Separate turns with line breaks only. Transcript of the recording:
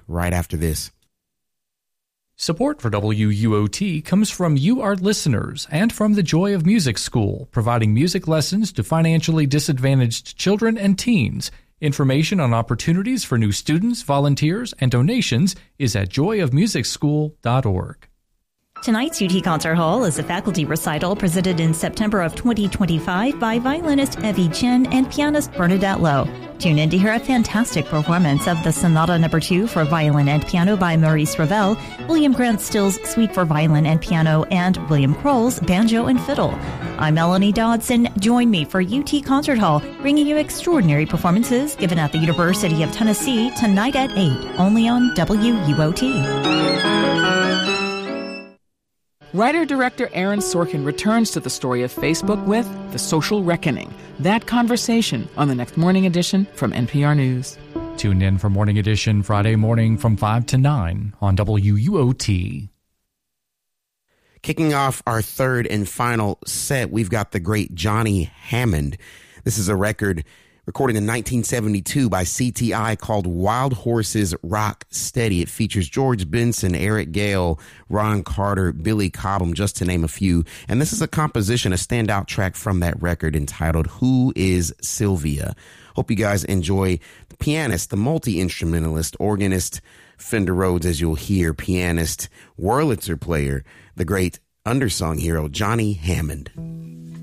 right after this.
Support for WUOT comes from you, our listeners, and from the Joy of Music School, providing music lessons to financially disadvantaged children and teens. Information on opportunities for new students, volunteers, and donations is at joyofmusicschool.org.
Tonight's UT Concert Hall is a faculty recital presented in September of 2025 by violinist Evie Chen and pianist Bernadette Lowe. Tune in to hear a fantastic performance of the Sonata No. 2 for violin and piano by Maurice Ravel, William Grant Still's Suite for violin and piano, and William Kroll's banjo and fiddle. I'm Melanie Dodson. Join me for UT Concert Hall, bringing you extraordinary performances given at the University of Tennessee tonight at 8, only on WUOT.
Writer-director Aaron Sorkin returns to the story of Facebook with The Social Reckoning. That conversation on the next Morning Edition from NPR News.
Tune in for Morning Edition Friday morning from 5 to 9 on WUOT.
Kicking off our third and final set, we've got the great Johnny Hammond. This is a record recorded in 1972 by CTI called Wild Horses Rock Steady. It features George Benson, Eric Gale, Ron Carter, Billy Cobham, just to name a few. And this is a composition, a standout track from that record entitled Who is Sylvia? Hope you guys enjoy the pianist, the multi-instrumentalist, organist, Fender Rhodes, as you'll hear, pianist, Wurlitzer player, the great undersung hero, Johnny Hammond.